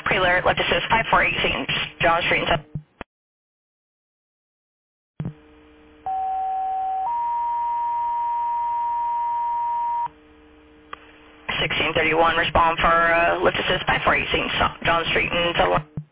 Preler, left assist 548 St. John Street. 1631, respond for lift assist 548 St. John Street in Tuttle.